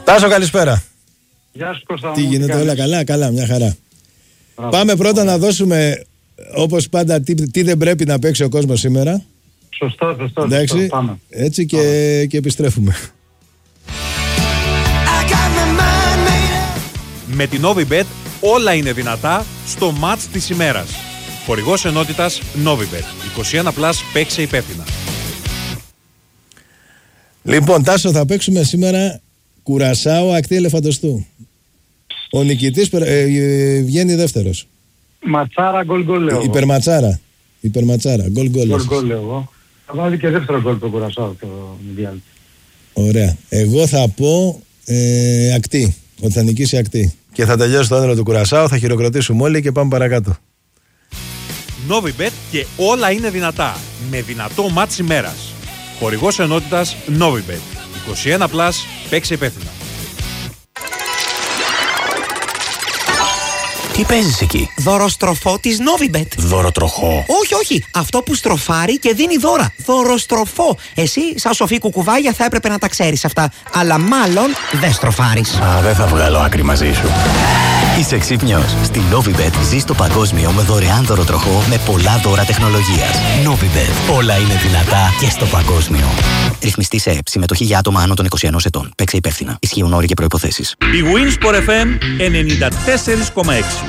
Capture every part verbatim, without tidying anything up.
Τάσο, καλησπέρα. Γεια σου Κώστα. Τι γίνεται, όλα καλά, καλά, μια χαρά. Μπράβο. Πάμε πρώτα να δώσουμε, όπως πάντα, τι, τι δεν πρέπει να παίξει ο κόσμος σήμερα. Σωστό, σωστό. Εντάξει, σωστό. Πάμε. έτσι και, πάμε. Και επιστρέφουμε. Με την Novibet όλα είναι δυνατά στο μάτς της ημέρας. Χορηγός ενότητας Novibet. είκοσι ένα πλας, παίξε υπεύθυνα. Λοιπόν, Τάσο, θα παίξουμε σήμερα Κουρασάο ακτή Ελεφαντοστού. Ο νικητής ε, ε, βγαίνει δεύτερος. Ματσάρα, γκολ γκολ λέω. Υπερματσάρα. Υπερματσάρα. Γκολ γκολ. Γκολ γκολ λέω εγώ. Θα βάλει και δεύτερο γκολ το Κουρασάο το Μουντιάλ. Ωραία. Εγώ θα πω ε, ακτή. Ότι θα νικήσει ακτή. Και θα τελειώσει το άνδρο του Κουρασάο, θα χειροκροτήσουμε όλοι και πάμε παρακάτω. Novibet και όλα είναι δυνατά. Με δυνατό μάτς ημέρας. Χορηγός ενότητας Novibet. είκοσι ένα πλας, παίξε υπεύθυνα. Τι παίζεις εκεί? Δωροστροφό της Novibet. Δωροτροχό? Όχι, όχι. Αυτό που στροφάρει και δίνει δώρα. Δωροστροφό. Εσύ, σαν σοφή κουκουβάγια, θα έπρεπε να τα ξέρεις αυτά. Αλλά μάλλον δεν στροφάρεις. Α, δεν θα βγάλω άκρη μαζί σου. Είσαι ξύπνιος. Στη Novibet ζεις το παγκόσμιο με δωρεάν δωροτροχό με πολλά δώρα τεχνολογίας. Novibet. Όλα είναι δυνατά και στο παγκόσμιο. Ρυθμιστή σε ΕΠ. Συμμετοχή για άτομα άνω των είκοσι ένα ετών. Παίξε υπεύθυνα. Ισχύουν όροι και προϋποθέσεις. Η Winsport εφ εμ ενενήντα τέσσερα κόμμα έξι.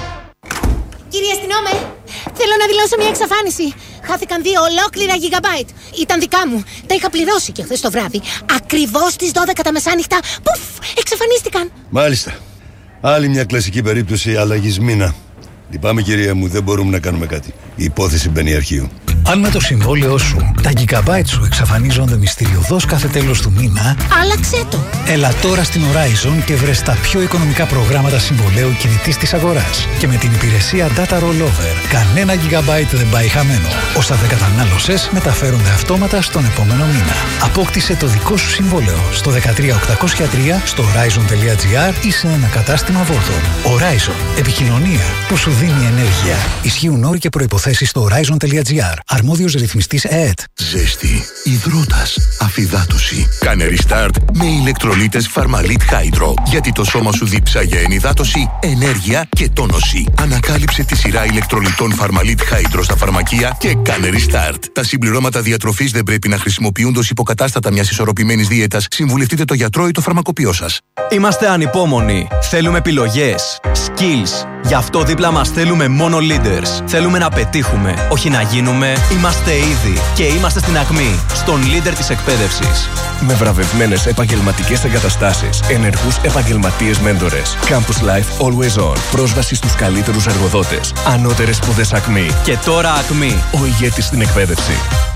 Κύριε αστυνόμε, θέλω να δηλώσω μια εξαφάνιση. Χάθηκαν δύο ολόκληρα γιγαμπάιτ. Ήταν δικά μου. Τα είχα πληρώσει και χθες το βράδυ. Ακριβώς στις δώδεκα τα μεσάνυχτα. Πουφ, εξαφανίστηκαν. Μάλιστα. Άλλη μια κλασική περίπτωση αλλαγής μήνα. Λυπάμαι κυρία μου, δεν μπορούμε να κάνουμε κάτι. Η υπόθεση μπαίνει αρχείο. Αν με το συμβόλαιό σου τα gigabyte σου εξαφανίζονται μυστηριωδώς κάθε τέλος του μήνα, άλλαξέ το. Έλα τώρα στην Horizon και βρες τα πιο οικονομικά προγράμματα συμβολέου κινητής της αγοράς. Και με την υπηρεσία Data Rollover, κανένα gigabyte δεν πάει χαμένο. Όσα δεν κατανάλωσες μεταφέρονται αυτόματα στον επόμενο μήνα. Απόκτησε το δικό σου συμβόλαιο στο δεκατρία οκτακόσια τρία, στο horizon.gr ή σε ένα κατάστημα Vodafone. Horizon. Επικοινωνία που σου δίνει ενέργεια. Ισχύουν όροι και προϋποθέσεις στο horizon.gr. Αρμόδιος ρυθμιστής ΕΕΤ. Ζέστη, υδρότας, αφυδάτωση. Κάνε restart με ηλεκτρολίτες Φαρμαλίτ Hydro. Γιατί το σώμα σου δίψα για ενυδάτωση, ενέργεια και τόνωση. Ανακάλυψε τη σειρά ηλεκτρολιτών Φαρμαλίτ Hydro στα φαρμακεία και κάνε restart. Τα συμπληρώματα διατροφής δεν πρέπει να χρησιμοποιούνται ως υποκατάστατα μιας ισορροπημένης δίαιτας. Συμβουλευτείτε το γιατρό ή το φαρμακοποιό σας. Είμαστε ανυπόμονοι. Θέλουμε επιλογές. Skills. Γι' αυτό δίπλα μας θέλουμε μόνο leaders. Θέλουμε να πετύχουμε, όχι να γίνουμε. Είμαστε ήδη και είμαστε στην ακμή, στον leader της εκπαίδευσης. Με βραβευμένες επαγγελματικές εγκαταστάσεις, ενεργούς επαγγελματίες μέντορες. Campus Life Always On. Πρόσβαση στους καλύτερους εργοδότες. Ανώτερες σπουδές ακμή. Και τώρα ακμή. Ο ηγέτης στην εκπαίδευση.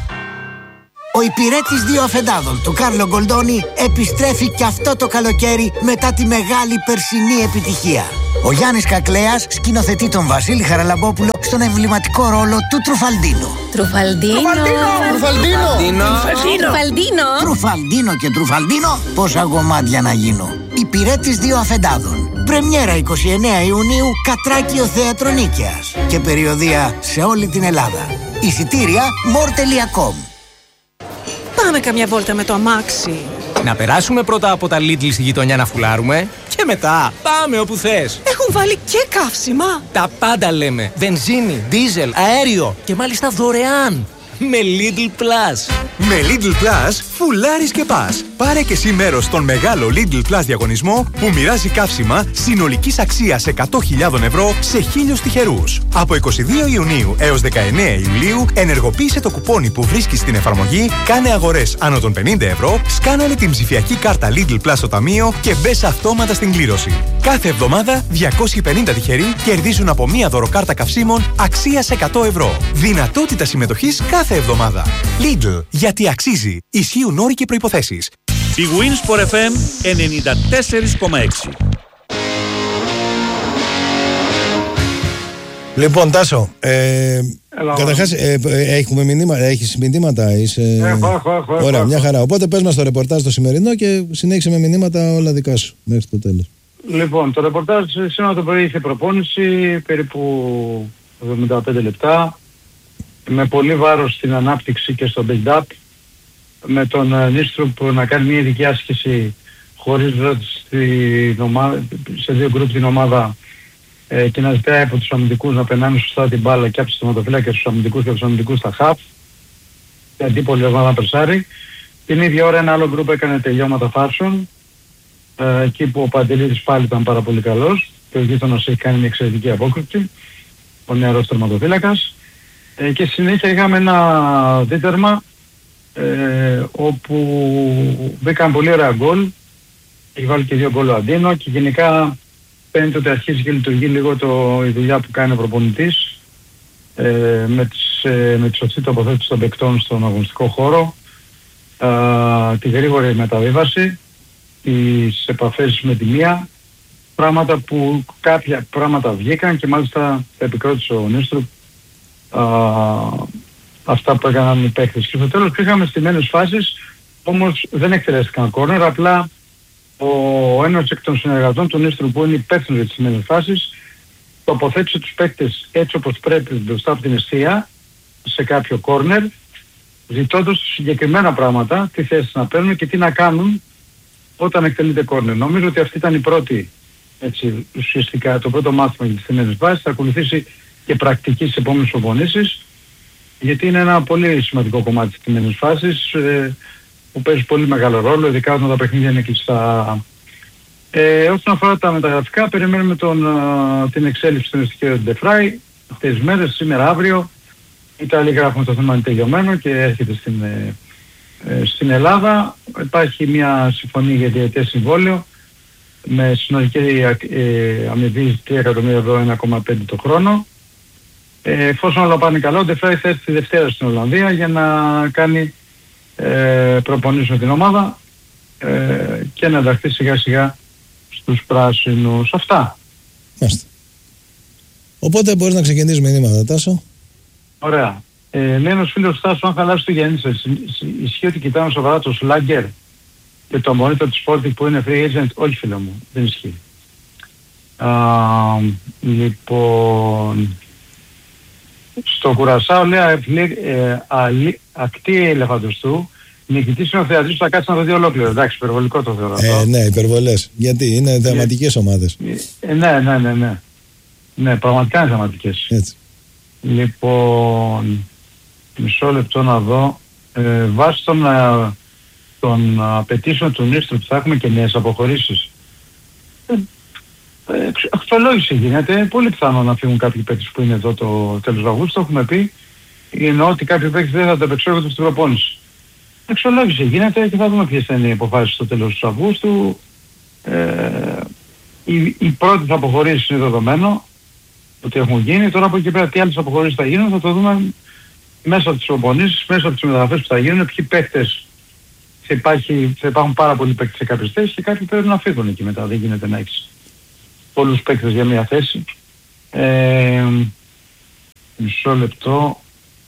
Ο υπηρέτης δύο αφεντάδων του Κάρλο Γκολντόνι επιστρέφει και αυτό το καλοκαίρι μετά τη μεγάλη περσινή επιτυχία. Ο Γιάννης Κακλέας σκηνοθετεί τον Βασίλη Χαραλαμπόπουλο στον εμβληματικό ρόλο του Τρουφαλντίνο. Τρουφαλντίνο. Τρουφαλντίνο. Τρουφαλντίνο. Τρουφαλντίνο. Τρουφαλντίνο και Τρουφαλντίνο. Πόσα γομάτια να γίνω. Υπηρέτης δύο αφεντάδων. Πρεμιέρα εικοστή ενάτη Ιουνίου, Κατράκιο Θέατρο Νίκαιας. Και περιοδεία σε όλη την Ελλάδα. Εισιτήρια more τελεία com. Πάμε καμιά βόλτα με το αμάξι. Να περάσουμε πρώτα από τα Lidl στη γειτονιά να φουλάρουμε και μετά πάμε όπου θες. Έχουν βάλει και καύσιμα. Τα πάντα λέμε. Βενζίνη, δίζελ, αέριο και μάλιστα δωρεάν. Με Lidl Plus. Με Lidl Plus φουλάρεις και πας. Πάρε και εσύ μέρος στον μεγάλο Lidl Plus διαγωνισμό που μοιράζει καύσιμα συνολικής αξίας εκατό χιλιάδες ευρώ σε χίλιους τυχερούς. Από εικοστή δεύτερη Ιουνίου έως δεκαεννέα Ιουλίου ενεργοποίησε το κουπόνι που βρίσκεις στην εφαρμογή, κάνε αγορές άνω των πενήντα ευρώ, σκάναρε την ψηφιακή κάρτα Lidl Plus στο ταμείο και μπες αυτόματα στην κλήρωση. Κάθε εβδομάδα διακόσιοι πενήντα τυχεροί κερδίζουν από μία δωροκάρτα καυσίμων αξίας εκατό ευρώ. Δυνατότητα συμμετοχής κάθε εβδομάδα. Lidl, γιατί αξίζει. Ισχύουν όροι και προϋποθέσεις. Η Winsport εφ εμ ενενήντα τέσσερα κόμμα έξι. Λοιπόν, Τάσο, ε, καταρχάς ε, ε, έχουμε μηνύματα, έχεις μηνύματα, είσαι... Έχω, έχω, έχω. Ωραία, έχω, μια έχω. χαρά. Οπότε πες μας το ρεπορτάζ το σημερινό και συνέχισε με μηνύματα όλα δικά σου μέχρι το τέλος. Λοιπόν, το ρεπορτάζ σήμερα το πρωί είχε προπόνηση, περίπου εβδομήντα πέντε λεπτά, με πολύ βάρος στην ανάπτυξη και στο build-up, με τον Νίστρουπ να κάνει μια ειδική άσκηση χωρίς στην ομάδα, σε δύο γκρουπ την ομάδα ε, και να ζητάει από τους αμυντικούς να περνάνε σωστά την μπάλα και από τους τερματοφύλακες στους αμυντικούς και από τους αμυντικούς στα χαφ και αντίπολη ομάδα περσάρι. Την ίδια ώρα ένα άλλο γκρουπ έκανε τελειώματα φάσεων, ε, εκεί που ο Παντελίδης πάλι ήταν πάρα πολύ καλός και ο γείτονας έχει κάνει μια εξαιρετική απόκριση, ο νεαρός τερματοφύλακας. Ε, και συνέχεια είχαμε ένα δίτερμα ε, όπου μπήκαν πολύ ωραία γκολ. Έχει βάλει και δύο γκολ ο Αντίνο και γενικά φαίνεται ότι αρχίζει και λειτουργεί λίγο το, η δουλειά που κάνει ο προπονητής ε, με, τις, ε, με τη σωστή τοποθέτηση των παικτών στον αγωνιστικό χώρο, ε, τη γρήγορη μεταβίβαση, τις επαφές με τη μία, πράγματα που κάποια πράγματα βγήκαν και μάλιστα επικρότησε ο Νίστρου αυτά που έκαναν οι παίκτες. Και στο τέλος πήγαμε στημένες φάσεις, όμως δεν εκτελέστηκαν κόρνερ, απλά ο ένας εκ των συνεργατών του Νίστρου που είναι υπεύθυνος για τις στημένες φάσεις τοποθέτησε τους παίκτες έτσι όπως πρέπει μπροστά από την εστία σε κάποιο κόρνερ, ζητώντας τους συγκεκριμένα πράγματα, τι θέσεις να παίρνουν και τι να κάνουν όταν εκτελείται κόρνερ. Νομίζω ότι αυτή ήταν η πρώτη, έτσι, ουσιαστικά το πρώτο μάθημα για τις στημένες φάσεις. Θα ακολουθήσει και πρακτική στις επόμενες προπονήσεις, γιατί είναι ένα πολύ σημαντικό κομμάτι της στημένες φάσεις ε, που παίζει πολύ μεγάλο ρόλο, ειδικά όταν τα παιχνίδια είναι κλειστά. Ε, όσον αφορά τα μεταγραφικά, περιμένουμε τον, α, την εξέλιξη του εστιατόριου Ντεφράι αυτές τις μέρες, σήμερα, αύριο. Οι Ιταλοί γράφουν το θέμα είναι τελειωμένο και έρχεται στην, ε, ε, στην Ελλάδα. Υπάρχει μια συμφωνία για διετές συμβόλαιο με συνολική ε, αμοιβή τρία εκατομμύρια ευρώ, ένα κόμμα πέντε το χρόνο. Ε, εφόσον όλα πάνε καλά, ο Ντεφράι θα έρθει τη Δευτέρα στην Ολλανδία για να κάνει ε, προπονήσεις με την ομάδα ε, και να ενταχθεί σιγά σιγά στους πράσινους. Αυτά. Μάλιστα. Οπότε μπορείς να ξεκινήσεις μηνύματα, Τάσο. Ωραία. Ε, λέει ένας φίλος Τάσο, αν χαλάσει το γεννήσες, ισχύει ότι κοιτάμε σοβαρά το Σλάγκερ και το μόνιτο του Sporting που είναι free agent? Όχι, φίλε μου, δεν ισχύει. Α, λοιπόν, στο Κουρασάο λέει ε, ακτή ελεφαντοστού, νικητής είναι ο θεατής που θα κάτσει να το δει ολόκληρο. Εντάξει, υπερβολικό το θεωρώ. Ε, ναι, υπερβολές. Γιατί είναι θεαματικές ομάδες. Ε, ναι, ναι, ναι, ναι. Ναι, πραγματικά είναι θεαματικές. Έτσι. Λοιπόν, μισό λεπτό να δω. Ε, βάσει των, των απαιτήσεων του Νίστρου που θα έχουμε και νέες αποχωρήσεις. Ε, ε, αξιολόγηση γίνεται. Πολύ πιθανό να φύγουν κάποιοι παίκτες που είναι εδώ το τέλος του Αυγούστου. Το έχουμε πει. Εννοώ ότι κάποιοι παίκτες δεν θα τα επεξεργαστούν στην προπόνηση. Αξιολόγηση γίνεται και θα δούμε ποιες θα είναι οι αποφάσεις στο τέλος του Αυγούστου. Ε, η, η πρώτη θα αποχωρήσει είναι δεδομένο ότι έχουν γίνει. Τώρα από εκεί πέρα τι άλλες αποχωρήσεις θα γίνουν θα το δούμε μέσα από τις προπονήσεις, μέσα από τις μεταγραφές που θα γίνουν, ποιοι παίκτες θα, υπάρχει, θα υπάρχουν πάρα πολλοί παίκτες σε κάποιες θέσεις και κάποιοι πρέπει να φύγουν εκεί μετά. Δεν γίνεται να έχεις πολλούς παίκτες για μια θέση. Ε, μισό λεπτό.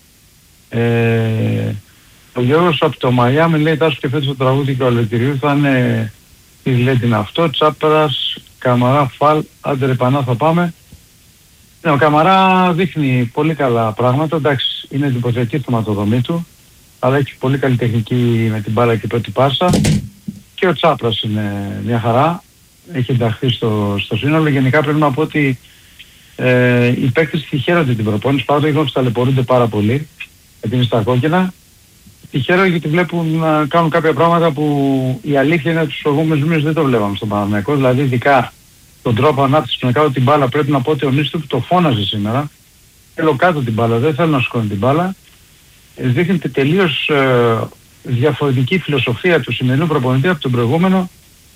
Ε, ο Γιώργος από το Μαϊάμι λέει Τάσο και φέτος το τραγούδι και ο Αλετηρίου θα είναι, τι λέει την αυτό, Τσάπρας, Καμαρά, Φαλ, άντε ρε Πανά θα πάμε. Ναι, ο Καμαρά δείχνει πολύ καλά πράγματα, εντάξει είναι εντυπωσιακή η θεματοδομή του, αλλά έχει πολύ καλή τεχνική με την μπάλα και πρώτη πάσα και ο Τσάπρας είναι μια χαρά, έχει ενταχθεί στο, στο σύνολο. Γενικά πρέπει να πω ότι ε, οι παίκτες χαίρονται την προπόνηση, παρά το γεγονός ότι ταλαιπωρούνται πάρα πολύ, γιατί είναι στα κόκκινα. Τυχαίρω γιατί βλέπουν να κάνουν κάποια πράγματα που η αλήθεια είναι ότι τους προηγούμενους μήνες δεν το βλέπαμε στον Παναθηναϊκό. Δηλαδή ειδικά τον τρόπο ανάπτυξης με κάτω την μπάλα πρέπει να πω ότι ο Νίστρου που το φώναζε σήμερα. Θέλω κάτω την μπάλα, δεν θέλω να σηκώνει την μπάλα. Ε, δείχνεται τελείως ε, διαφορετική φιλοσοφία του σημερινού προπονητή από τον προηγούμενο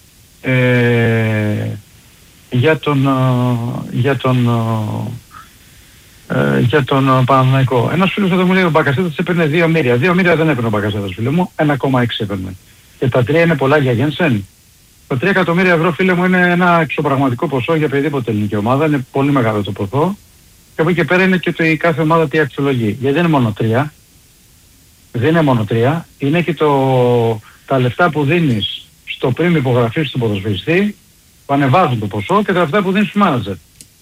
ε, για τον, ε, για τον ε, Ε, για τον Παναθηναϊκό. Ένας φίλος εδώ μου λέει ο Μπακασέτας έπαιρνε δύο μοίρια. Δύο μοίρια δεν έπαιρνε ο Μπακασέτας, φίλε μου. ένα κόμμα έξι έπαιρνε. Και τα τρία είναι πολλά για Γένσεν. Τα τρία εκατομμύρια ευρώ, φίλε μου, είναι ένα εξωπραγματικό ποσό για οποιαδήποτε ελληνική ομάδα. Είναι πολύ μεγάλο το ποσό. Και από εκεί και πέρα είναι και το, η κάθε ομάδα τι αξιολογεί. Γιατί δεν είναι μόνο τρία. Δεν είναι μόνο τρία. Είναι και το, τα λεφτά που δίνεις στο πριν υπογραφή του ποδοσφαιριστή που ανεβάζουν το ποσό και τα λεφτά που δίνεις στους μάνατζερ.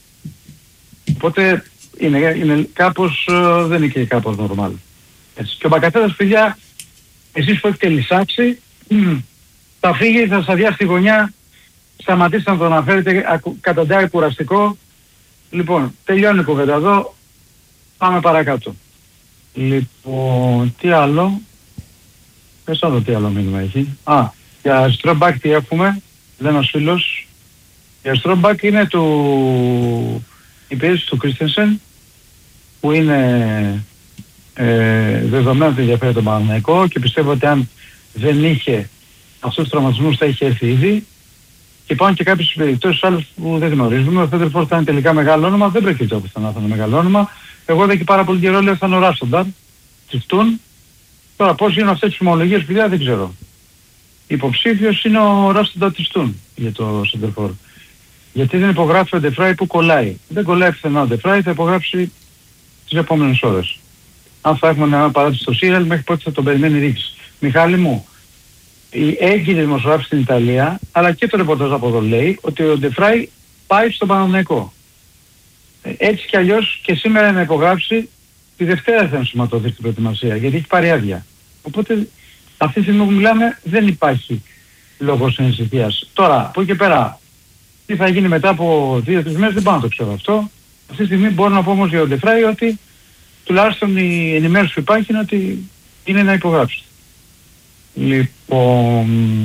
Οπότε είναι, είναι κάπως, uh, δεν είναι και κάπως normal. Έτσι. Και ο Μπακασέτας, παιδιά, εσείς που έχετε λυσάξει, mm, θα φύγει, θα σας αδειάσει στη γωνιά σταματήστε να το αναφέρετε, καταντάει κουραστικό. Λοιπόν, τελειώνει η κουβέντα εδώ, πάμε παρακάτω. Λοιπόν, τι άλλο, πες άλλο τι άλλο μήνυμα έχει. Α, για Στρόμπακ τι έχουμε, λέει ένας φίλος. Για Στρόμπακ είναι του υπηρεσία του Κρίστενσεν, που είναι ε, δεδομένο ότι ενδιαφέρει τον Παναθηναϊκό και πιστεύω ότι αν δεν είχε αυτούς τους τραυματισμούς θα είχε έρθει ήδη. Και υπάρχουν και κάποιες περιπτώσεις άλλες που δεν γνωρίζουμε. Ο Φέντερφορ θα είναι τελικά μεγάλο όνομα, δεν προκύπτει όπως θα είναι μεγάλο όνομα. Εγώ εδώ και πάρα πολύ καιρό λέω θα είναι ο Ράστονταν, τσιφτούν. Τώρα πώς γίνουν αυτές τις ομολογίες παιδιά δεν ξέρω. Υποψήφιος είναι ο Ράστονταν τσιφτούν για το Φέντερφορ. Γιατί δεν υπογράφει ο Ντεφράι που κολλάει. Δεν κολλάει πουθενά ο Ντεφράι, θα υπογράψει τις επόμενες ώρες. Αν θα έχουμε ένα παράδειγμα στο Σίρελ, μέχρι πότε θα τον περιμένει η Ρήξη. Μιχάλη μου, η έγκυρη δημοσιογράφη στην Ιταλία, αλλά και το ρεπορτάζ από εδώ λέει ότι ο Ντεφράι πάει στον Παναθηναϊκό. Έτσι κι αλλιώς και σήμερα να υπογράψει, τη Δευτέρα θα ενσωματωθεί στην προετοιμασία, γιατί έχει πάρει άδεια. Οπότε αυτή τη στιγμή που μιλάμε δεν υπάρχει λόγος ανησυχίας. Τώρα, από εκεί και πέρα, τι θα γίνει μετά από δύο τρεις μέρες δεν πάω να το ξέρω αυτό. Αυτή τη στιγμή μπορώ να πω όμως για τον Ντεφράι ότι τουλάχιστον η ενημέρωση που υπάρχει είναι ότι είναι να υπογράψει. Λοιπόν,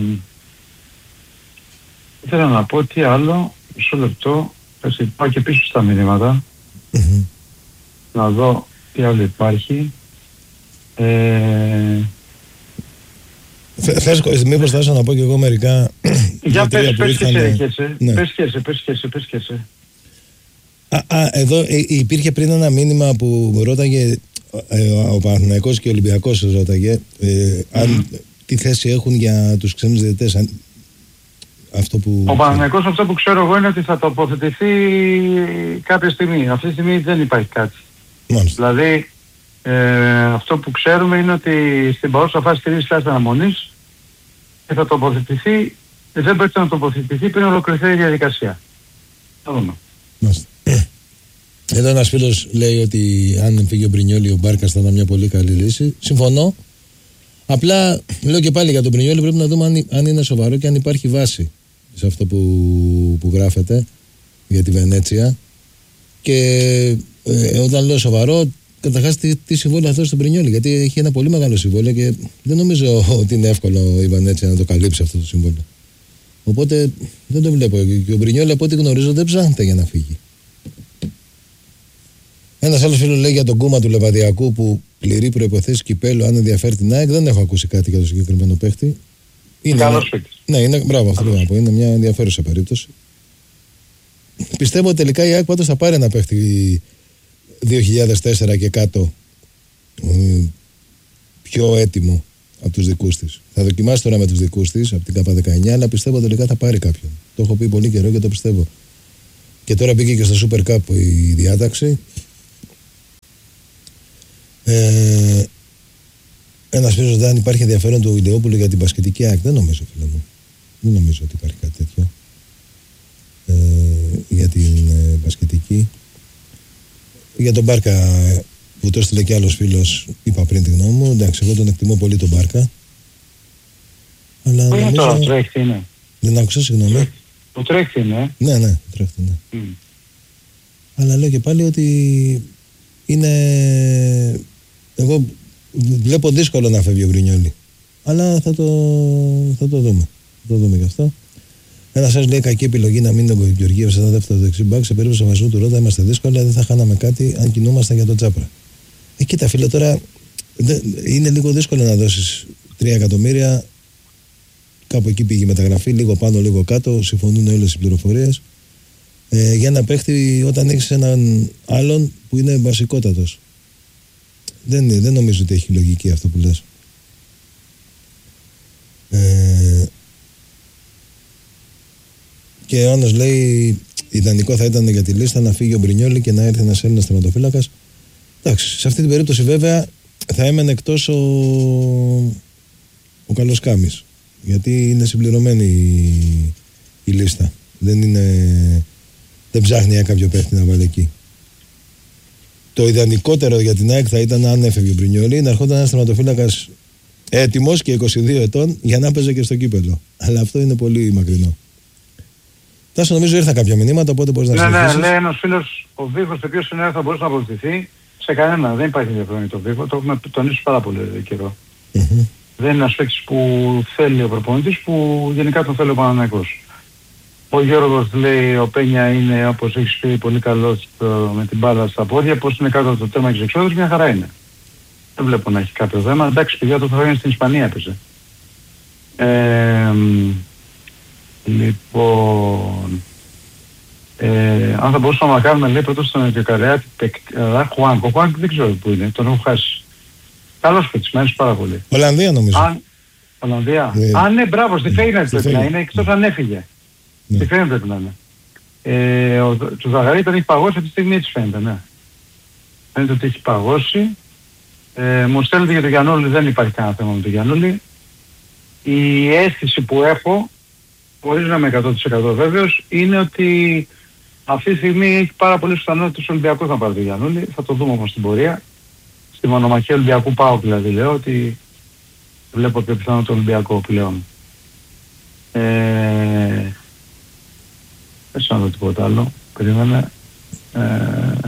ήθελα να πω τι άλλο, μισό λεπτό, έτσι, πάω και πίσω στα μηνύματα, mm-hmm. να δω τι άλλο υπάρχει. Ε... Θες, μήπως θα να πω και εγώ μερικά. Για πες, πες και σε, και σε, ναι. πες και σε, πες και σε, πες και σε. Α, α, εδώ ε, υπήρχε πριν ένα μήνυμα που ρώταγε ε, ο Παναθηναϊκός και ο Ολυμπιακός ρώταγε ε, αν, mm. τι θέση έχουν για τους ξένους διαιτητές. Αν, αυτό που... Ο Παναθηναϊκός αυτό που ξέρω εγώ είναι ότι θα τοποθετηθεί κάποια στιγμή. Αυτή τη στιγμή δεν υπάρχει κάτι. Μάλιστα. Δηλαδή ε, αυτό που ξέρουμε είναι ότι στην παρούσα φάση στηρίζει φάση αναμονής και θα τοποθετηθεί, δεν πρέπει να τοποθετηθεί πριν ολοκληρωθεί η διαδικασία. Θα δούμε. Μάλιστα. Εδώ ένας φίλος λέει ότι αν φύγει ο Μπρινιόλι ο Μπάρκας θα ήταν μια πολύ καλή λύση. Συμφωνώ. Απλά λέω και πάλι για τον Μπρινιόλι πρέπει να δούμε αν, αν είναι σοβαρό και αν υπάρχει βάση σε αυτό που, που γράφεται για τη Βενέτσια. Και ε, όταν λέω σοβαρό, καταρχάς τι, τι συμβόλαιο θα δώσει στον Μπρινιόλι. Γιατί έχει ένα πολύ μεγάλο συμβόλαιο και δεν νομίζω ότι είναι εύκολο η Βενέτσια να το καλύψει αυτό το συμβόλαιο. Οπότε δεν το βλέπω. Και ο Μπρινιόλι από ό,τι γνωρίζω δεν ψάχνεται για να φύγει. Ένας άλλος φίλος λέει για τον Κούμα του Λεβαδιακού που πληρεί προϋποθέσεις κυπέλλου, αν ενδιαφέρει την ΑΕΚ. Δεν έχω ακούσει κάτι για το συγκεκριμένο παίχτη. Καλώς παίκτης. Ναι, είναι, μπράβο, αυτό πρέπει να πω. Είναι μια ενδιαφέρουσα περίπτωση. Πιστεύω ότι τελικά η ΑΕΚ πάντως θα πάρει ένα παίχτη δύο χιλιάδες τέσσερα και κάτω πιο έτοιμο από τους δικούς της. Θα δοκιμάσει τώρα με τους δικούς της από την ΚΑΠΑ δεκαεννιά, αλλά πιστεύω τελικά θα πάρει κάποιον. Το έχω πει πολύ καιρό και το πιστεύω. Και τώρα μπήκε και στο Super Cup η διάταξη. Ε, ένας φίλος δεν υπάρχει ενδιαφέρον του Ιλιόπουλου για την μπασκετική ΑΕΚ. Δεν νομίζω, φίλε μου. Δεν νομίζω ότι υπάρχει κάτι τέτοιο ε, για την ε, μπασκετική. Για τον Μπάρκα που το έστειλε και άλλος φίλος, είπα πριν τη γνώμη μου. Εντάξει, εγώ τον εκτιμώ πολύ τον Μπάρκα. Αλλά Πού είναι νομίζω... τώρα, τρέχτη είναι. Δεν άκουσα, συγγνώμη. Ο τρέχτη είναι. Ναι, ναι, τρέχτη είναι. Mm. Αλλά λέω και πάλι ότι είναι... Εγώ βλέπω δύσκολο να φεύγει ο Γκρινιόλι. Αλλά θα το, θα το δούμε. Θα το δούμε γι' αυτό. Ένα σας λέει κακή επιλογή να μείνει τον Γεωργίου σε ένα δεύτερο δεξιμπάκ. Σε περίπτωση σοβασμού του Ρότα είμαστε δύσκολοι, δεν θα χάναμε κάτι αν κινούμασταν για τον Τσάπρα. Ε, κοίτα φίλε, τώρα δε, είναι λίγο δύσκολο να δώσεις τρία εκατομμύρια. Κάπου εκεί πήγε η μεταγραφή, λίγο πάνω, λίγο κάτω. Συμφωνούν όλες οι πληροφορίες. Ε, για να παίχτη όταν έχεις έναν άλλον που είναι βασικότατος. Δεν, δεν νομίζω ότι έχει λογική αυτό που λες. Ε, και ο Άννος λέει ιδανικό θα ήταν για τη λίστα να φύγει ο Μπρινιόλι και να έρθει ένας Έλληνας τερματοφύλακας. Εντάξει, σε αυτή την περίπτωση βέβαια θα έμενε εκτός ο, ο Καλοσκάμης, γιατί είναι συμπληρωμένη η, η λίστα. Δεν είναι, δεν ψάχνει για κάποιο παίχτη να βάλει εκεί. Το ιδανικότερο για την ΑΕΚ θα ήταν αν έφευγε ο Μπρινιόλι να ερχόταν ένας τερματοφύλακας έτοιμος και είκοσι δύο ετών για να παίζει και στο κύπελλο. Αλλά αυτό είναι πολύ μακρινό. Τάσο, νομίζω ήρθα κάποια μηνύματα, οπότε μπορείς να ναι, συνεχίσεις. Ναι, λέει ένας φίλος, ο Βίχος, το οποίο συνέχεια θα μπορούσε να αποκτηθεί σε κανένα. Δεν υπάρχει διαφορά το Βίχο, το έχουμε τονίσει πάρα πολύ καιρό. Mm-hmm. Δεν είναι ένας παίκτης που θέλει ο προπονητής, που γενικά τον θέλει ο Παναθηναϊκός. Ο Γιώργος λέει, ο Πένια είναι, όπως έχεις πει, πολύ καλός με την μπάλα στα πόδια, πώς είναι κάτω από το τέρμα και τις εξόδους, μια χαρά είναι. Δεν βλέπω να έχει κάποιο θέμα. Εντάξει, παιδιά, το θα είναι στην Ισπανία έπαιζε. Ε, λοιπόν, ε, αν θα μπορούσαμε να κάνουμε, λέει, πρώτος στον Αιτιοκαρεάτη Πεκταρά Χουάνκ. Ο Χουάνκ δεν ξέρω που είναι, τον έχω χάσει. Καλός παίκτης, μ' αρέσει πάρα πολύ. Ολλανδία νομίζω. Αν, Ολλανδία. Ε, Α, ναι, μπράβο, στη Φέινερ στη πρέπει να είναι, εκτός αν έφυγε. Ναι. Στη Φέινερ πρέπει να είναι. Ε, ο, του Ζαγαρή τον έχει παγώσει, αυτή τη στιγμή έτσι φαίνεται, ναι. Φαίνεται ότι έχει παγώσει. Ε, μου στέλνετε για τον Γιαννούλη, δεν υπάρχει κανένα θέμα με τον Γιαννούλη. Η αίσθηση που έχω, χωρίς να είμαι εκατό τοις εκατό βέβαιος, είναι ότι αυτή τη στιγμή έχει πάρα πολλές πιθανότητες Ολυμπιακού να πάρει τον Γιαννούλη. Θα το δούμε όμως στην πορεία. Στη μονομαχία Ολυμπιακού πάω δηλαδή, λέω ότι βλέπω πιο πιθανό το Ολυμπιακό πλέον. Ε, δεν ξέρω να δω τίποτα άλλο. Περίμενε. Ε,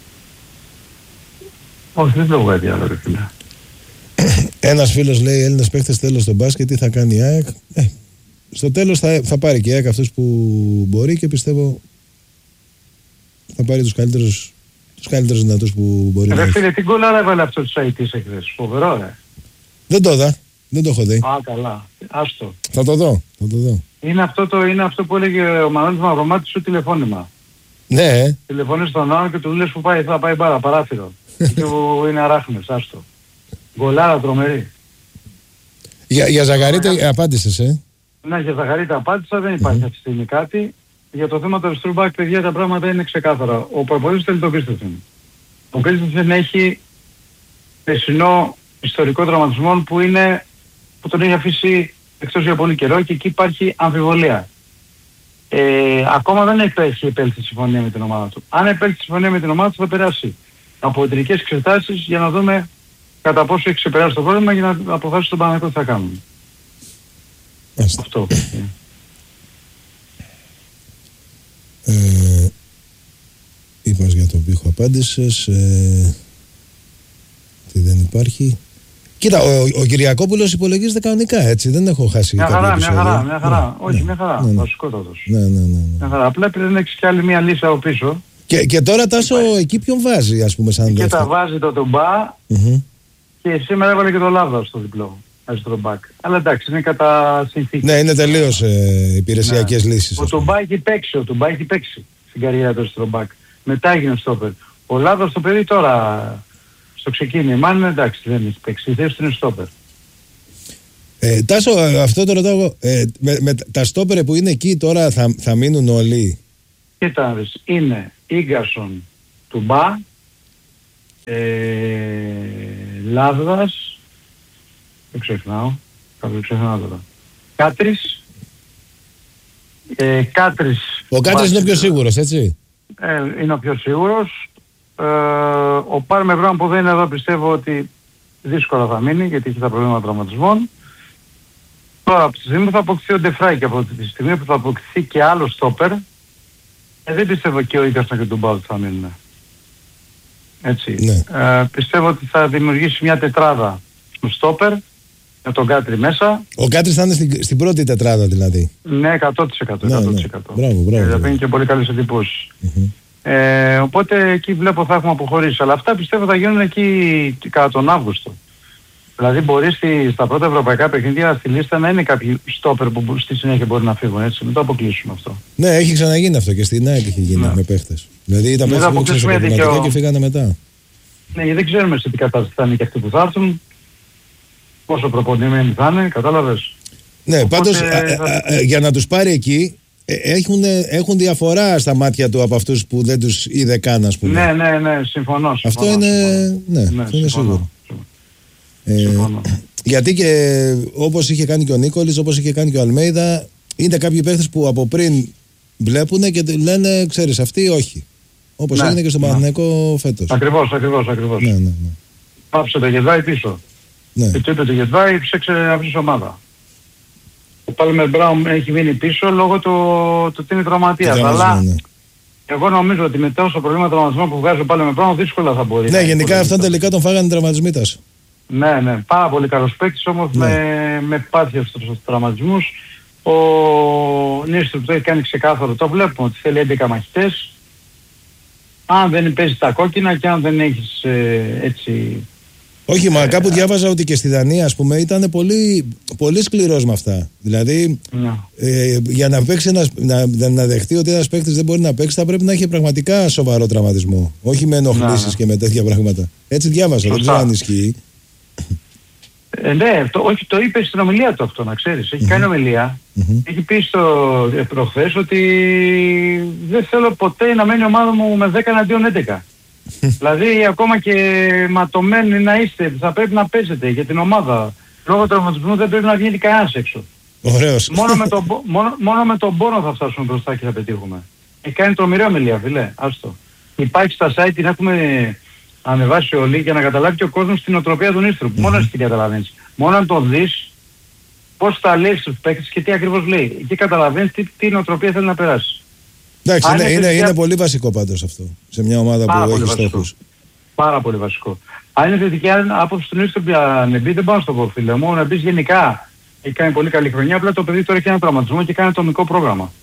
όχι, δεν βλέπω κάτι άλλο, ρε φίλε. Ένας φίλος λέει: Έλληνες παίκτες τέλος στο μπάσκετ, τι θα κάνει η ΑΕΚ. Ε, στο τέλος θα, θα πάρει και η ΑΕΚ αυτούς που μπορεί και πιστεύω θα πάρει τους καλύτερους, τους καλύτερους δυνατούς που μπορεί ε, να έχει. Ρε φίλε, τι γκολάρα έβαλε αυτό τους αιτής εχθές. Φοβερό, ρε. Δεν το είδα. Δεν το έχω δει. Α, καλά. Άστο. Θα το δω. Θα το δω. Είναι αυτό, το, είναι αυτό που έλεγε ο Μανώλης Μαυρομάτης στο τηλεφώνημα. Ναι. Τηλεφωνείς στον άλλο και του λες που πάει, θα πάει μπάρα, παράθυρο. Και που είναι αράχνες, άστο. Γκολάρα τρομερή. Για, για Ζαγαρίτα απάντησες, ε. Ναι, για Ζαγαρίτα απάντησα, δεν υπάρχει mm-hmm. αυτή τη στιγμή κάτι. Για το θέμα του αριστερού μπακ, παιδιά, τα πράγματα είναι ξεκάθαρα. Ο προπονητής θέλει τον Κρίστενσεν. Ο Κρίστενσεν έχει περσινό ιστορικό τραυματισμό που, είναι, που τον έχει αφήσει εκτός για πολύ καιρό και εκεί υπάρχει αμφιβολία. Ε, ακόμα δεν έχει επέλθει συμφωνία με την ομάδα του. Αν επέλθει συμφωνία με την ομάδα του θα περάσει από εταιρικές εξετάσεις για να δούμε κατά πόσο έχει ξεπεράσει το πρόβλημα για να αποφασίσει τον Παναθηναϊκό τι θα κάνουμε. Αυτό. Ε, είπας για τον Πύχο, απάντησες. Ε, τι δεν υπάρχει. Κοίτα, ο, ο Κυριακόπουλος υπολογίζεται κανονικά, έτσι. Δεν έχω χάσει μια κάποια χαρά, επεισόδια. Μια χαρά, μια χαρά. Ναι, Όχι, ναι, μια χαρά. Ναι, ναι. Βασικότατος. Ναι, ναι, ναι, ναι. Μια χαρά. Απλά επειδή δεν έχεις κι άλλη μια λύση από πίσω. Και, και τώρα Τάσο εκεί ποιον βάζει, ας πούμε, σαν και δεύτερο. τα βάζει το Τουμπά mm-hmm. και σήμερα έβαλε και το Λάβδα στο διπλό. Αριστερό μπακ. Αλλά εντάξει, είναι κατά συνθήκη. Ναι, είναι τελείως ε, υπηρεσιακές ναι. λύσεις. Ο Τουμπά έχει παίξει, ο Τουμπά έχει παίξει στην καριέρα του αριστερό μπακ. Μετά έγινε στόπερ. Ο Λάβδα στο παιδί τώρα στο ξεκίνημα, είναι εντάξει, δεν έχει παίξει. Η θέση του είναι στόπερ. Ε, Τάσο, αυτό το ρωτάω εγώ. Ε, με, με τα στόπερ που είναι εκεί τώρα θα, θα μείνουν όλοι. Κοίτα, είναι Ίγκασον, Τουμπά, ε, Λάβδας, δεν ξεχνάω, θα το ξεχνάω τώρα. Κάτρις, ε, Κάτρις... Ο Κάτρις είναι ο πιο σίγουρος, έτσι. Ε, είναι ο πιο σίγουρος. Ε, ο Πάρμε Μπράουν που δεν είναι εδώ πιστεύω ότι δύσκολα θα μείνει γιατί έχει τα προβλήματα τραυματισμών. Τώρα από τη στιγμή που θα αποκτηθεί ο Ντεφράι και από τη στιγμή που θα αποκτηθεί και άλλο στόπερ, ε, δεν πιστεύω και ο Ίγκασον και τον Μπάου θα μείνουν. Έτσι. Ναι. Ε, πιστεύω ότι θα δημιουργήσει μια τετράδα στο στόπερ με τον Κάτρι μέσα. Ο Κάτρις θα είναι στην, στην πρώτη τετράδα δηλαδή. Ναι, εκατό τοις εκατό. Ναι, εκατό τοις εκατό. Ναι. Μπράβο, μπράβο. Ε, θα είναι και πολύ καλές εντυπώσεις. Mm-hmm. Ε, οπότε εκεί βλέπω θα έχουμε αποχωρήσει. Αλλά αυτά πιστεύω θα γίνουν εκεί κατά τον Αύγουστο. Δηλαδή μπορεί στη, στα πρώτα ευρωπαϊκά παιχνίδια στη λίστα να είναι κάποιοι στόπερ που στη συνέχεια μπορεί να φύγουν, έτσι. Μην το αποκλείσουμε αυτό. Ναι, έχει ξαναγίνει αυτό και στην ΑΕΚ είχε γίνει ναι. με παίχτες. Δηλαδή ήταν παίχτες που ξεσοκοπηματικά και φύγανε μετά. Ναι, γιατί δεν ξέρουμε σε τι κατάσταση θα είναι και αυτοί που θα έρθουν. Πόσο προπονημένοι θα είναι, κατάλαβες. Ναι, οπότε, πάντως θα... α, α, α, για να τους πάρει εκεί έχουν, έχουν διαφορά στα μάτια του από αυτούς που δεν τους είδε καν, ας πούμε. Ναι, ναι, ναι, συμφωνώ. συμφωνώ αυτό είναι, συμφωνώ. Ναι, ναι, αυτό είναι συμφωνώ. σίγουρο. Ε, γιατί και όπως είχε κάνει και ο Νίκολης, όπως είχε κάνει και ο Αλμέιδα, είναι κάποιοι παίχτες που από πριν βλέπουν και λένε, ξέρεις, αυτοί όχι. Όπως ναι, έγινε και στο ναι. Παναθηναϊκό φέτος. Ακριβώς, ακριβώς, ακριβώς. Ναι, ναι, ναι. Πάψε το Γεδβάη πίσω. Ναι. Και του είπε το Γεδβάη, ψέξε να βρεις ομάδα. ο Πάλμερ Μπράουν έχει μείνει πίσω λόγω του το ότι είναι τραυματίας. Αλλά ναι. εγώ νομίζω ότι μετά όσο προβλήμα τραυματισμού που βγάζει ο Πάλμερ Μπράουν δύσκολα θα μπορεί. Ναι, γενικά αυτόν τελικά τον φάγανε τραυματισμοί τας. Ναι, ναι, πάρα πολύ καλός παίκτης όμως ναι. με, με πάθεια στους τραυματισμούς. Ο Νίστροπ το έχει κάνει ξεκάθαρο, το βλέπουμε ότι θέλει έντεκα μαχητές. Αν δεν παίζει τα κόκκινα και αν δεν έχεις ε, έτσι... Όχι, μα κάπου διάβαζα ότι και στη Δανία, ας πούμε, ήταν πολύ, πολύ σκληρός με αυτά. Δηλαδή, yeah. ε, για να, παίξει ένας, να, να δεχτεί ότι ένας παίκτης δεν μπορεί να παίξει, θα πρέπει να έχει πραγματικά σοβαρό τραυματισμό. Όχι με ενοχλήσεις yeah. και με τέτοια πράγματα. Έτσι διάβαζα, δεν ξέρω αν ισχύει. Ε, ναι, το, όχι, το είπε στην ομιλία του αυτό, να ξέρεις. Έχει mm-hmm. κάνει ομιλία. Mm-hmm. Έχει πει στο ε, προχθές ότι δεν θέλω ποτέ να μένει η ομάδα μου με δέκα εναντίον έντεκα. Δηλαδή ακόμα και ματωμένοι να είστε, θα πρέπει να παίζετε για την ομάδα. Λόγω τραυματισμού δεν πρέπει να βγει κανένας έξω. Ωραίος. Μόνο με, τον, μόνο, μόνο με τον πόνο θα φτάσουμε μπροστά και θα πετύχουμε. Έχει κάνει τρομερή ομιλία, φίλε. Άστο. Υπάρχει στα site, την έχουμε ανεβάσει όλοι για να καταλάβει και ο κόσμος την οτροπία του Νίστροπ. Mm-hmm. Μόνο εσύ την καταλαβαίνεις. Μόνο αν το δεις πώς τα λέει στους παίκτες και τι ακριβώς λέει. Εκεί καταλαβαίνεις τι, τι νοοτροπία θέλει να περάσει. Εντάξει, είναι, είναι, είναι, είναι πολύ βασικό πάντως αυτό σε μια ομάδα πάρα που έχει στόχους. Πάρα πολύ βασικό. Αν είναι θετική άποψη του Νίστροπ για Νεμπί, δεν πάω στο πω, φίλε μου. Ο Νεμπί γενικά έχει κάνει πολύ καλή χρονιά. Απλά το παιδί τώρα έχει ένα τραυματισμό και κάνει ατομικό πρόγραμμα.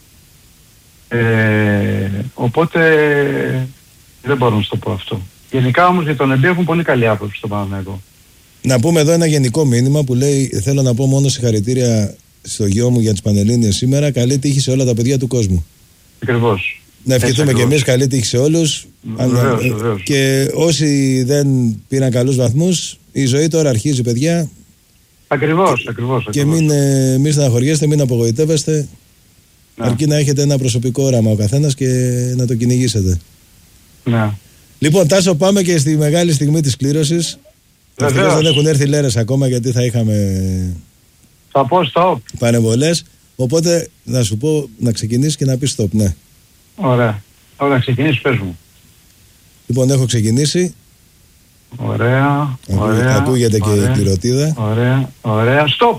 Ε, οπότε δεν μπορώ να σου το πω αυτό. Γενικά όμως για τον Νεμπί έχουν πολύ καλή άποψη στο Παναθηναϊκό. Να πούμε εδώ ένα γενικό μήνυμα που λέει: θέλω να πω μόνο συγχαρητήρια στο γιο μου για τις Πανελλήνιες σήμερα. Καλή τύχη σε όλα τα παιδιά του κόσμου. Ακριβώς. Να ευχηθούμε και εμείς καλή τύχη σε όλους. Βεβαίως, βεβαίως. Και όσοι δεν πήραν καλούς βαθμούς, η ζωή τώρα αρχίζει, παιδιά. Ακριβώς, ακριβώς. Και μην, ε, μην στεναχωριέστε, μην απογοητεύεστε. Ναι. Αρκεί να έχετε ένα προσωπικό όραμα ο καθένας και να το κυνηγήσετε. Ναι. Λοιπόν, Τάσο, πάμε και στη μεγάλη στιγμή της κλήρωσης. Ευτυχώς δεν έχουν έρθει λέρες ακόμα γιατί θα είχαμε θα πω stop. Πανεβολές. Οπότε να σου πω να ξεκινήσεις και να πεις stop, ναι. Ωραία. Ωραία, ξεκινήσεις, πες μου. Λοιπόν, έχω ξεκινήσει. Ωραία, Ακού, ωραία. Ακούγεται ωραία, και η κληροτίδα. Ωραία, ωραία. Stop.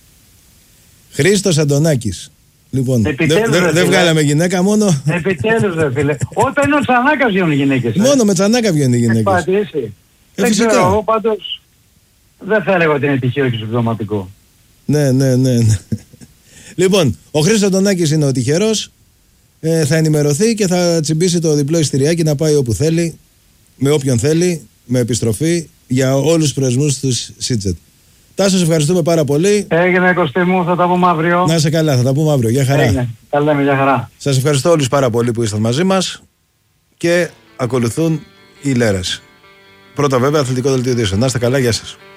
Χρήστος Αντωνάκης. Λοιπόν, δεν δε, δε, δε βγάλαμε γυναίκα μόνο. Επιτέλους ρε φίλε. Όταν είναι ο Τσανάκας βγαίνουν οι γυναίκες. Μόνο ε. με Τσανάκα βγαίνουν οι γυναίκες. Πατήσει. Ε, δεν ξέρω, εγώ πάντως δεν θα έλεγα ότι είναι τυχαίο και συμπτωματικό. Ναι, ναι, ναι, ναι. Λοιπόν, ο Χρήστος Αντωνάκης είναι ο τυχερός. Ε, θα ενημερωθεί και θα τσιμπήσει το διπλό εισιτηριάκι να πάει όπου θέλει, με όποιον θέλει, με επιστροφή για όλους τους προορισμούς τους Σίτζετ. Τάσο, σε ευχαριστούμε πάρα πολύ. Έγινε, Κωστή μου, θα τα πούμε αύριο. Να είσαι καλά, θα τα πούμε αύριο. Γεια χαρά. Έγινε. Τα λέμε, γεια χαρά. Σας ευχαριστώ όλους πάρα πολύ που ήσασταν μαζί μας και ακολουθούν οι Λέρες. Πρώτα βέβαια αθλητικό δελτίο ειδήσεων. Να είστε καλά, γεια σας.